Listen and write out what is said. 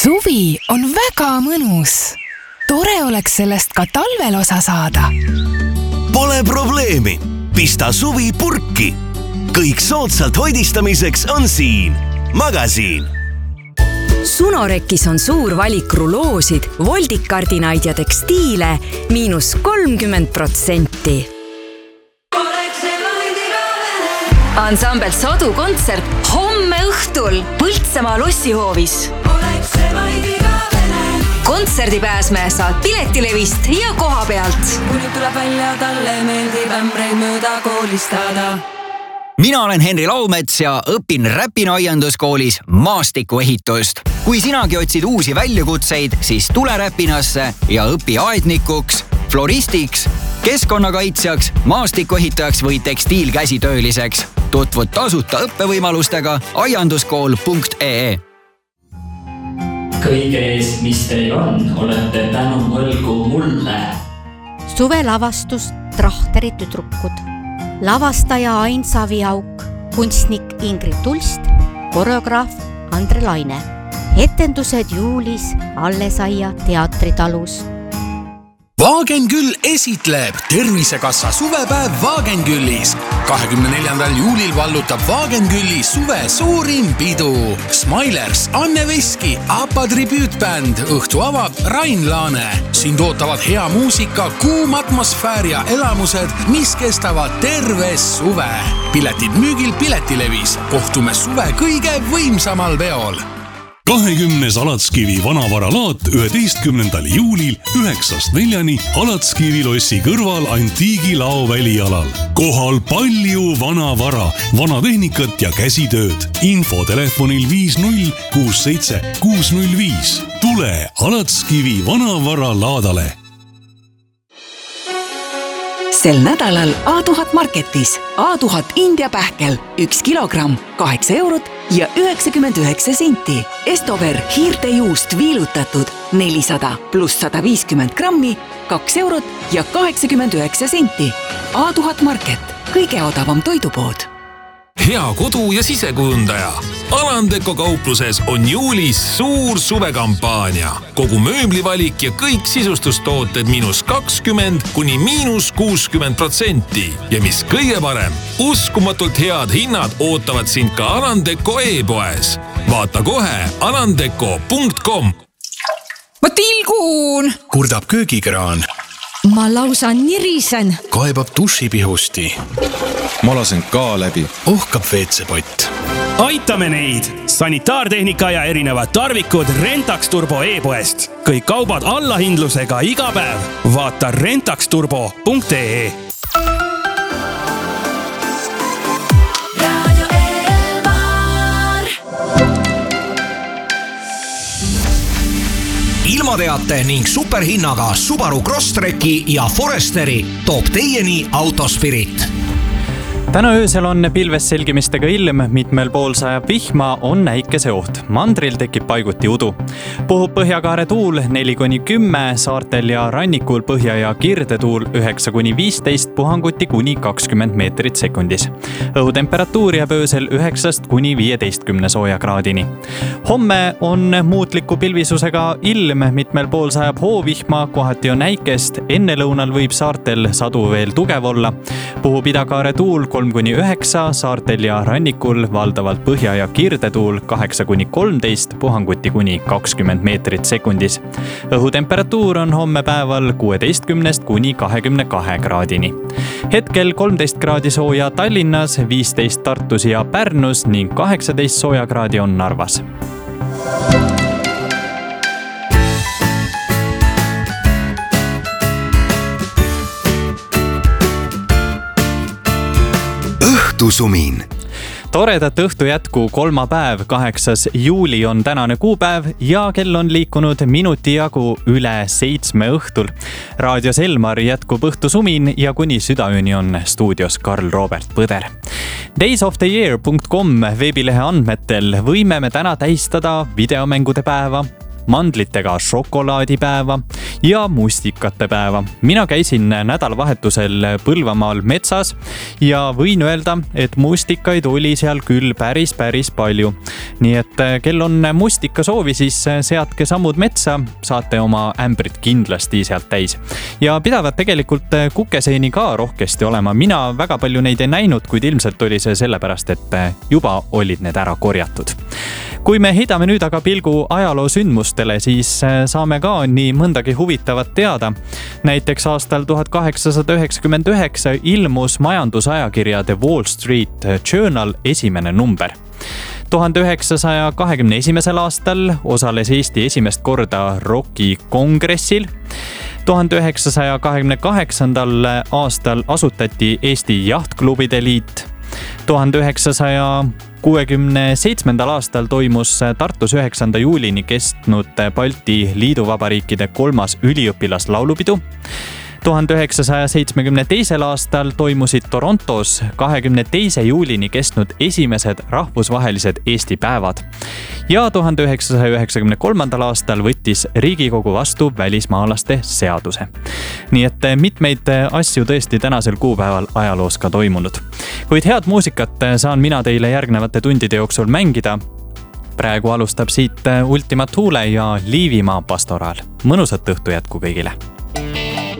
Suvi on väga mõnus. Tore oleks sellest ka talvel osa saada. Pole probleemi. Pista suvi purki. Kõik soodsalt hoidistamiseks on siin. Magasiin. Sunorekis on suur valik ruloosid, voldikardinaid ja tekstiile -30%. Ansambel Sadu kontsert homme õhtul Põltsamaa lossihoovis. Kontserdipääsme saad Piletilevist ja koha pealt. Kuni tuleb välja, talle meeldib ämbreid mööda koolistada. Mina olen Henri Laumets ja õpin Räpina aianduskoolis maastikuehitust. Kui sinagi otsid uusi väljakutseid, siis tule Räpinasse ja õpi aednikuks, floristiks, keskkonnakaitsjaks, maastikuehitajaks või tekstiilkäsitööliseks. Tutvud tasuta õppevõimalustega aianduskool.ee. Kõige eest, mis teil on, olete tänu võlgu mulle. Suvelavastus Trahteri tüdrukud. Lavastaja Ain Saviauk, kunstnik Ingrid Tulst, koreograaf Andre Laine. Etendused juulis Allesaia teatritalus. Wagenküll esitleb Tervisekassa suvepäev Wagenküllis. 24. juulil vallutab Wagenkülli suve suurim pidu. Smilers, Anne Veski, APA tribüütbänd, õhtu avab Rain Laane. Sind ootavad hea muusika, kuum atmosfäär ja elamused, mis kestavad terve suve. Piletid müügil Piletilevis. Kohtume suve kõige võimsamal veol. 20. Alatskivi vanavaralaat 11. juulil 9-4 Alatskivi lossi kõrval Antiigilao välialal. Kohal palju vanavara, vanatehnikat ja käsitööd. Info telefonil 50 67 605. Tule Alatskivi vanavara laadale. Sel nädalal A1000 Marketis A1000 India pähkel 1 kilogramm 8 eurot ja 99 senti. Estover hiirtejuust viilutatud 400 pluss 150 grammi 2 eurot ja 89 senti. A1000 Market, kõige odavam toidupood. Hea kodu- ja sisekujundaja. Alandeko kaupluses on juulis suur suvekampaania. Kogu mööblivalik ja kõik sisustustooted -20 kuni -60%. Ja mis kõige parem, uskumatult head hinnad ootavad sind ka Alandeko e-poes. Vaata kohe alandeko.com. Ma tilgun! Kurdab köögikraan. Ma lausa nirisen. Kaebab dušipihusti. Ma lasen ka läbi. Ohkab WC-pott. Aitame neid! Sanitaartehnika ja erinevad tarvikud Rentax Turbo e-poest. Kõik kaubad allahindlusega iga päev. Vaata rentaxturbo.ee. Ilmateate ning superhinnaga Subaru Crosstreki ja Foresteri toob teieni Autospirit. Täna öösel on pilves selgimistega ilm, mitmel pool sajab vihma, on näikeseoht. Mandril tekib paiguti udu. Puhub põhjakaare tuul 4-10, saartel ja rannikul põhja- ja kirdetuul 9-15, puhanguti kuni 20 meetrit sekundis. Õhutemperatuur jääb öösel 9-15 soojakraadini. Homme on muutliku pilvisusega ilm, mitmel pool sajab hoovihma, kohati on näikest, enne lõunal võib saartel sadu veel tugev olla. Puhub idakaare tuul 3-9, saartel ja rannikul valdavalt põhja- ja kirdetuul 8-13, puhanguti kuni 20 meetrit sekundis. Õhutemperatuur on homme päeval 16-22 kraadini. Hetkel 13 kraadi sooja Tallinnas, 15 Tartus ja Pärnus ning 18 sooja kraadi on Narvas. Õhtusumin. Toredat õhtu jätku, kolmapäev, 8. juuli on tänane kuupäev ja kell on liikunud minuti jagu üle 7 õhtul. Raadios Elmar jätkub õhtusumin ja kuni südaööni on stuudios Karl Robert Põder. daysoftheyear.com veebilehe andmetel võime me täna tähistada videomängude päeva, mandlitega šokolaadipäeva ja mustikate päeva. Mina käisin nädalavahetusel Põlvamaal metsas ja võin öelda, et mustikaid oli seal küll päris palju. Nii et kel on mustika soovi, siis seadke sammud metsa, saate oma ämbrit kindlasti sealt täis. Ja pidavad tegelikult kukeseeni ka rohkesti olema. Mina väga palju neid ei näinud, kuid ilmselt oli see sellepärast, et juba olid need ära korjatud. Kui me heidame nüüd aga pilgu ajaloo sündmustele, siis saame ka nii mõndagi huvitavat teada. Näiteks aastal 1899 ilmus majandusajakirja The Wall Street Journal esimene number. 1921. aastal osales Eesti esimest korda rokikongressil. 1928. aastal asutati Eesti Jahtklubide Liit. 1967. aastal toimus Tartus 9. juulini kestnud Balti liiduvabariikide 3. üliõpilaslaulupidu. 1972. aastal toimusid Torontos 22. juulini kestnud esimesed rahvusvahelised Eesti päevad. Ja 1993. aastal võttis Riigikogu vastu välismaalaste seaduse. Nii et mitmeid asju tõesti tänasel kuupäeval ajaloos ka toimunud. Kuid head muusikat saan mina teile järgnevate tundide jooksul mängida. Praegu alustab siit Ultima Thule ja Liivimaa pastoraal. Mõnusat õhtu jätku kõigile!